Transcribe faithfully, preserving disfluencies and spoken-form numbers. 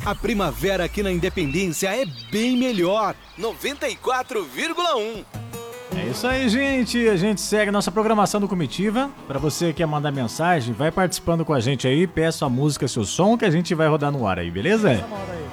A primavera aqui na Independência é bem melhor. noventa e quatro vírgula um. É isso aí, gente. A gente segue a nossa programação do Comitiva. Pra você que quer mandar mensagem, vai participando com a gente aí, peça a música, seu som, que a gente vai rodar no ar aí, beleza?